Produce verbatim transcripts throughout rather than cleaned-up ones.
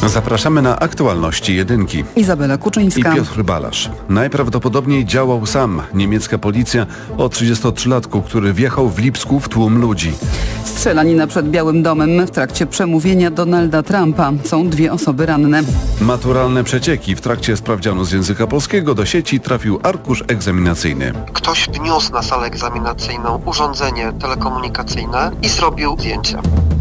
Zapraszamy na aktualności jedynki. Izabela Kuczyńska I Piotr Balasz. Najprawdopodobniej działał sam. Niemiecka policja o trzydziestotrzylatku, który wjechał w Lipsku w tłum ludzi. Strzelanina przed Białym Domem w trakcie przemówienia Donalda Trumpa. Są dwie osoby ranne. Maturalne przecieki. W trakcie sprawdzianu z języka polskiego do sieci trafił arkusz egzaminacyjny. Ktoś wniósł na salę egzaminacyjną urządzenie telekomunikacyjne i zrobił zdjęcia.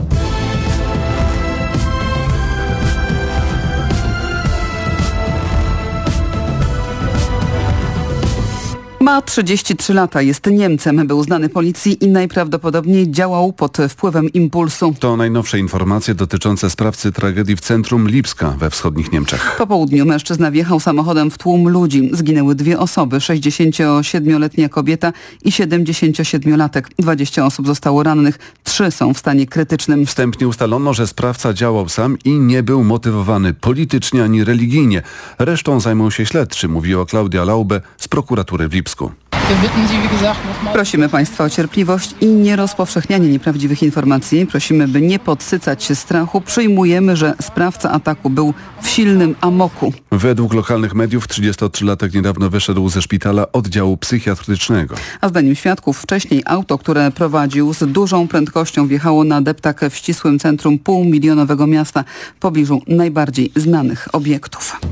Ma trzydzieści trzy lata, jest Niemcem, był znany policji i najprawdopodobniej działał pod wpływem impulsu. To najnowsze informacje dotyczące sprawcy tragedii w centrum Lipska we wschodnich Niemczech. Po południu mężczyzna wjechał samochodem w tłum ludzi. Zginęły dwie osoby, sześćdziesięciosiedmioletnia kobieta i siedemdziesięciosiedmiolatek. dwadzieścia osób zostało rannych, trzy są w stanie krytycznym. Wstępnie ustalono, że sprawca działał sam i nie był motywowany politycznie ani religijnie. Resztą zajmą się śledczy, mówiła Klaudia Laube z prokuratury w Lipsku. Prosimy Państwa o cierpliwość i nierozpowszechnianie nieprawdziwych informacji. Prosimy, by nie podsycać się strachu. Przyjmujemy, że sprawca ataku był w silnym amoku. Według lokalnych mediów trzydziestotrzylatek niedawno wyszedł ze szpitala oddziału psychiatrycznego. A zdaniem świadków wcześniej auto, które prowadził z dużą prędkością wjechało na deptak w ścisłym centrum półmilionowego miasta w pobliżu najbardziej znanych obiektów.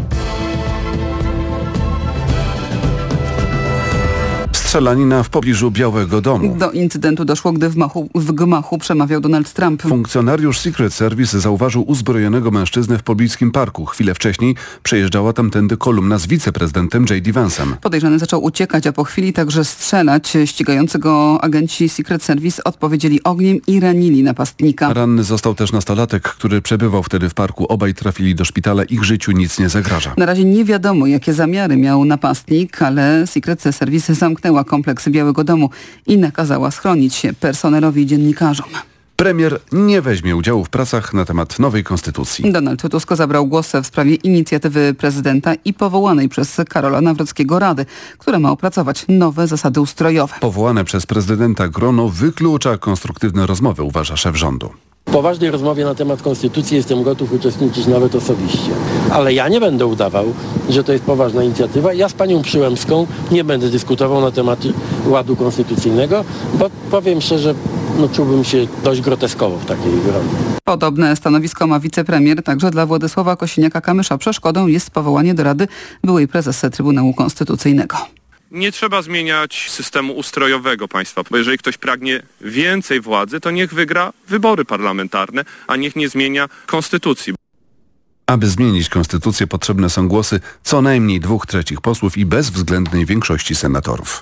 Strzelanina w pobliżu Białego Domu. Do incydentu doszło, gdy w, machu, w gmachu przemawiał Donald Trump. Funkcjonariusz Secret Service zauważył uzbrojonego mężczyznę w pobliskim parku. Chwilę wcześniej przejeżdżała tamtędy kolumna z wiceprezydentem J D Vance'em. Podejrzany zaczął uciekać, a po chwili także strzelać. Ścigający go agenci Secret Service odpowiedzieli ogniem i ranili napastnika. Ranny został też nastolatek, który przebywał wtedy w parku. Obaj trafili do szpitala. Ich życiu nic nie zagraża. Na razie nie wiadomo, jakie zamiary miał napastnik, ale Secret Service zamknęła kompleks Białego Domu i nakazała schronić się personelowi i dziennikarzom. Premier nie weźmie udziału w pracach na temat nowej konstytucji. Donald Tusk zabrał głos w sprawie inicjatywy prezydenta i powołanej przez Karola Nawrockiego Rady, która ma opracować nowe zasady ustrojowe. Powołane przez prezydenta grono wyklucza konstruktywne rozmowy, uważa szef rządu. W poważnej rozmowie na temat konstytucji jestem gotów uczestniczyć nawet osobiście. Ale ja nie będę udawał, że to jest poważna inicjatywa. Ja z panią Przyłębską nie będę dyskutował na temat ładu konstytucyjnego, bo powiem szczerze, no czułbym się dość groteskowo w takiej roli. Podobne stanowisko ma wicepremier, także dla Władysława Kosiniaka-Kamysza przeszkodą jest powołanie do Rady byłej prezes Trybunału Konstytucyjnego. Nie trzeba zmieniać systemu ustrojowego państwa, bo jeżeli ktoś pragnie więcej władzy, to niech wygra wybory parlamentarne, a niech nie zmienia konstytucji. Aby zmienić konstytucję, potrzebne są głosy co najmniej dwóch trzecich posłów i bezwzględnej większości senatorów.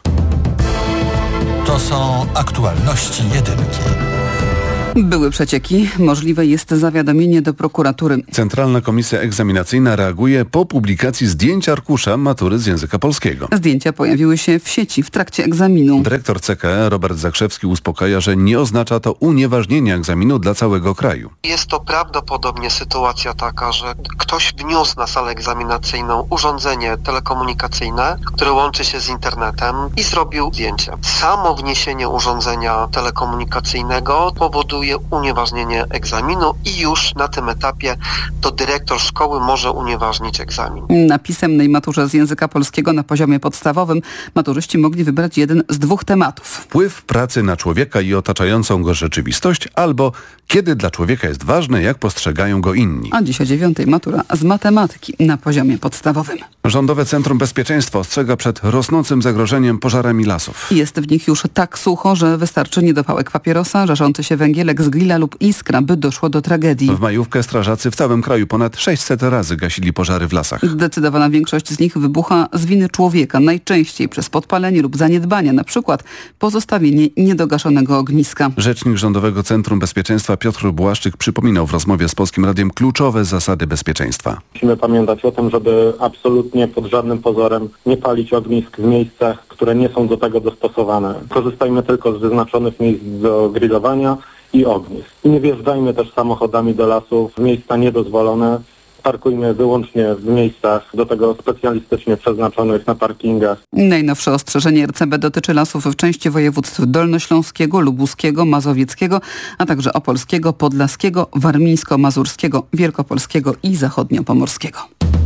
To są aktualności jedynki. Były przecieki. Możliwe jest zawiadomienie do prokuratury. Centralna Komisja Egzaminacyjna reaguje po publikacji zdjęć arkusza matury z języka polskiego. Zdjęcia pojawiły się w sieci w trakcie egzaminu. Dyrektor C K E Robert Zakrzewski uspokaja, że nie oznacza to unieważnienia egzaminu dla całego kraju. Jest to prawdopodobnie sytuacja taka, że ktoś wniósł na salę egzaminacyjną urządzenie telekomunikacyjne, które łączy się z internetem i zrobił zdjęcia. Samo wniesienie urządzenia telekomunikacyjnego powoduje unieważnienie egzaminu i już na tym etapie to dyrektor szkoły może unieważnić egzamin. Na pisemnej maturze z języka polskiego na poziomie podstawowym maturzyści mogli wybrać jeden z dwóch tematów. Wpływ pracy na człowieka i otaczającą go rzeczywistość albo kiedy dla człowieka jest ważne, jak postrzegają go inni. A dziś o dziewiątej matura z matematyki na poziomie podstawowym. Rządowe Centrum Bezpieczeństwa ostrzega przed rosnącym zagrożeniem pożarami lasów. Jest w nich już tak sucho, że wystarczy niedopałek papierosa, żarzący się węgielek z grilla lub iskra, by doszło do tragedii. W majówkę strażacy w całym kraju ponad sześćset razy gasili pożary w lasach. Zdecydowana większość z nich wybucha z winy człowieka, najczęściej przez podpalenie lub zaniedbania, na przykład pozostawienie niedogaszonego ogniska. Rzecznik Rządowego Centrum Bezpieczeństwa Piotr Błaszczyk przypominał w rozmowie z Polskim Radiem kluczowe zasady bezpieczeństwa. Musimy pamiętać o tym, żeby absolutnie pod żadnym pozorem nie palić ognisk w miejscach, które nie są do tego dostosowane. Korzystajmy tylko z wyznaczonych miejsc do grillowania i ognisk. Nie wjeżdżajmy też samochodami do lasów w miejsca niedozwolone, Parkujmy wyłącznie w miejscach do tego specjalistycznie przeznaczonych na parkingach. Najnowsze ostrzeżenie R C B dotyczy lasów w części województw dolnośląskiego, lubuskiego, mazowieckiego, a także opolskiego, podlaskiego, warmińsko-mazurskiego, wielkopolskiego i zachodniopomorskiego.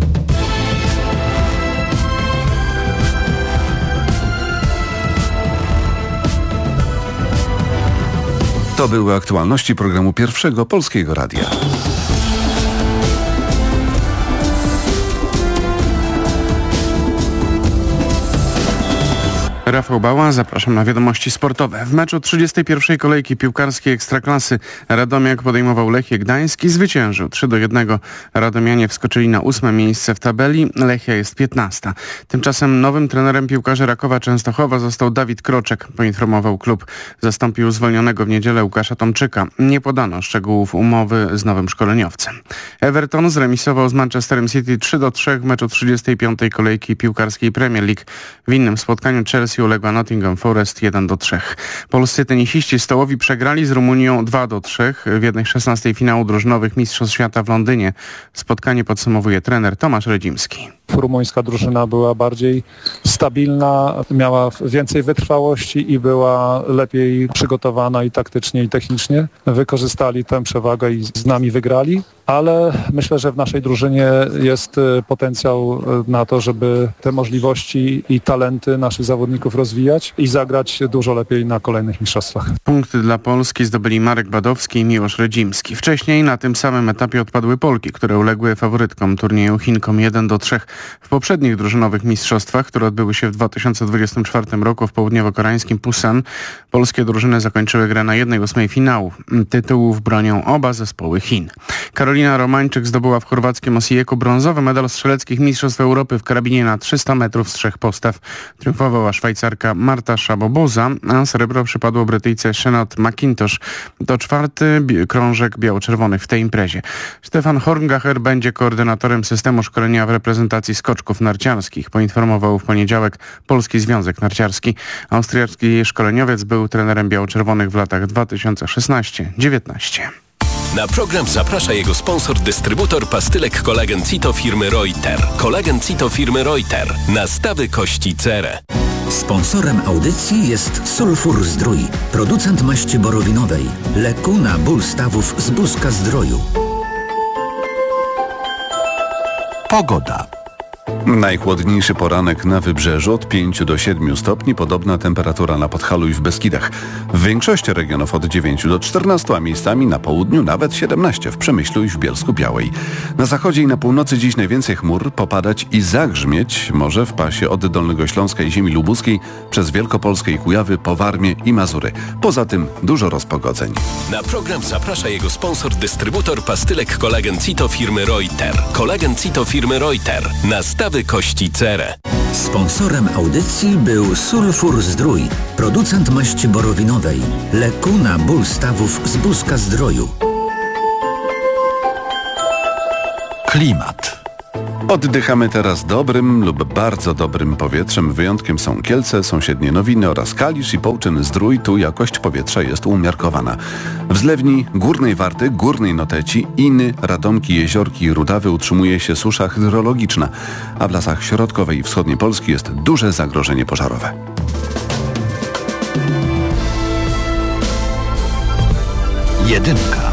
To były aktualności programu Pierwszego Polskiego Radia. Rafał Bała, zapraszam na wiadomości sportowe. W meczu trzydziestej pierwszej kolejki piłkarskiej Ekstraklasy Radomiak podejmował Lechię Gdańsk i zwyciężył trzy do jednego. Radomianie wskoczyli na ósme miejsce w tabeli, Lechia jest piętnasta. Tymczasem nowym trenerem piłkarzy Rakowa Częstochowa został Dawid Kroczek, poinformował klub. Zastąpił zwolnionego w niedzielę Łukasza Tomczyka. Nie podano szczegółów umowy z nowym szkoleniowcem. Everton zremisował z Manchesterem City trzy do trzech w meczu trzydziestej piątej kolejki piłkarskiej Premier League. W innym spotkaniu Chelsea uległa Nottingham Forest jeden do trzech. Polscy tenisiści stołowi przegrali z Rumunią dwa do trzech w jednej szesnastej finału drużynowych Mistrzostw Świata w Londynie. Spotkanie podsumowuje trener Tomasz Redzimski. Rumuńska drużyna była bardziej stabilna, miała więcej wytrwałości i była lepiej przygotowana i taktycznie, i technicznie. Wykorzystali tę przewagę i z nami wygrali, ale myślę, że w naszej drużynie jest potencjał na to, żeby te możliwości i talenty naszych zawodników rozwijać i zagrać dużo lepiej na kolejnych mistrzostwach. Punkty dla Polski zdobyli Marek Badowski i Miłosz Redzimski. Wcześniej na tym samym etapie odpadły Polki, które uległy faworytkom turnieju Chinkom jeden do trzech. W poprzednich drużynowych mistrzostwach, które odbyły się w dwa tysiące dwudziestym czwartym roku w południowo-koreańskim Pusan, polskie drużyny zakończyły grę na jednej ósmej finału. Tytułów bronią oba zespoły Chin. Karolina Romańczyk zdobyła w chorwackim Osijeku brązowy medal strzeleckich Mistrzostw Europy w karabinie na trzysta metrów z trzech postaw. Triumfowała Szwajcarka Marta Szaboboza, a srebro przypadło Brytyjce Shenot McIntosh. To czwarty bi- krążek biało-czerwonych w tej imprezie. Stefan Horngacher będzie koordynatorem systemu szkolenia w reprezentacji skoczków narciarskich, poinformował w poniedziałek Polski Związek Narciarski. Austriacki szkoleniowiec był trenerem biało-czerwonych w latach dwa tysiące szesnastym do dziewiętnastego. Na program zaprasza jego sponsor, dystrybutor pastylek Kolagen Cito firmy Reuter. Kolagen Cito firmy Reuter. Nastawy kości cerę. Sponsorem audycji jest Sulfur Zdrój, producent maści borowinowej, leku na ból stawów z Buzka Zdroju. Pogoda. Najchłodniejszy poranek na Wybrzeżu od pięciu do siedmiu stopni, podobna temperatura na Podhalu i w Beskidach. W większości regionów od dziewięciu do czternastu, a miejscami na południu nawet siedemnaście w Przemyślu i w Bielsku-Białej. Na zachodzie i na północy dziś najwięcej chmur, popadać i zagrzmieć może w pasie od Dolnego Śląska i ziemi lubuskiej przez Wielkopolskę i Kujawy po Warmię i Mazury. Poza tym dużo rozpogodzeń. Na program zaprasza jego sponsor, dystrybutor pastylek Kolagen Cito firmy Reuter. Kolagen Cito firmy Reuter. Nastawy kości cerę. Sponsorem audycji był Sulfur Zdrój, producent maści borowinowej, leku na ból stawów z Buzka Zdroju. Klimat. Oddychamy teraz dobrym lub bardzo dobrym powietrzem. Wyjątkiem są Kielce, sąsiednie Nowiny oraz Kalisz i Połczyn-Zdrój. Tu jakość powietrza jest umiarkowana. W Zlewni, Górnej Warty, Górnej Noteci, Iny, Radomki, Jeziorki i Rudawy utrzymuje się susza hydrologiczna, a w lasach środkowej i wschodniej Polski jest duże zagrożenie pożarowe. Jedynka.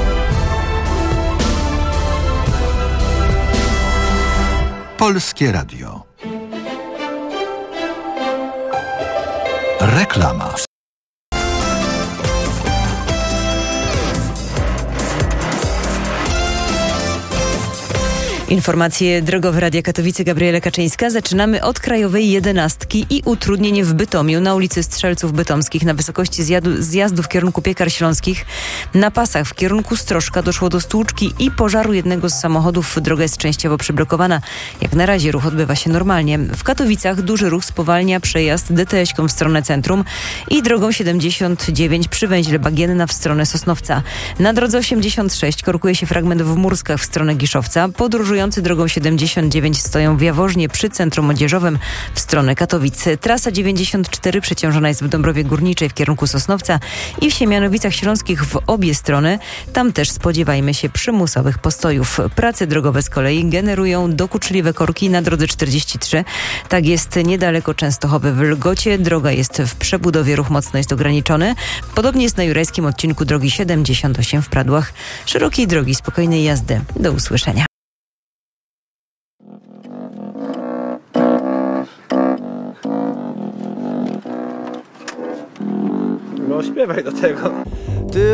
Polskie Radio. Reklama. Informacje drogowe Radia Katowice, Gabriela Kaczyńska. Zaczynamy od krajowej jedenastki i utrudnienie w Bytomiu na ulicy Strzelców Bytomskich na wysokości zjadu, zjazdu w kierunku Piekar Śląskich. Na pasach w kierunku Stroszka doszło do stłuczki i pożaru jednego z samochodów. Droga jest częściowo przyblokowana. Jak na razie ruch odbywa się normalnie. W Katowicach duży ruch spowalnia przejazd D T S-ką w stronę centrum i drogą siedemdziesiąt dziewięć przy węźle Bagienna w stronę Sosnowca. Na drodze osiemdziesiąt sześć korkuje się fragment w Murskach w stronę Giszowca. Podróżują podróżujący drogą siedemdziesiąt dziewięć stoją w Jaworznie przy Centrum Młodzieżowym w stronę Katowic. Trasa dziewięćdziesiąt cztery przeciążona jest w Dąbrowie Górniczej w kierunku Sosnowca i w Siemianowicach Śląskich w obie strony. Tam też spodziewajmy się przymusowych postojów. Prace drogowe z kolei generują dokuczliwe korki na drodze czterdzieści trzy. Tak jest niedaleko Częstochowy w Lgocie. Droga jest w przebudowie, ruch mocno jest ograniczony. Podobnie jest na jurajskim odcinku drogi siedemdziesiąt osiem w Pradłach. Szerokiej drogi, spokojnej jazdy. Do usłyszenia. No śpiewaj do tego.